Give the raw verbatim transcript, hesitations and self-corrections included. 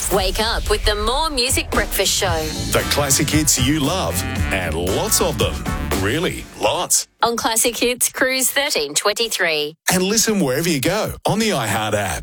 Wake up with the More Music Breakfast Show. The classic hits you love, and lots of them. Really, lots. On Classic Hits Cruise thirteen twenty-three. And listen wherever you go on the iHeart app.